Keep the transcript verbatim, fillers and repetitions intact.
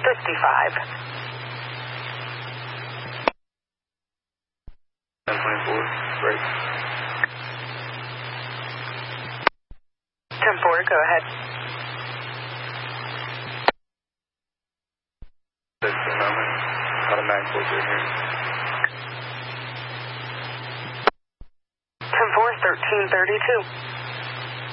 fifty-five. ten twenty-four, break. ten four, go ahead. Six, moment. Automatic four three here. ten four, thirteen thirty-two.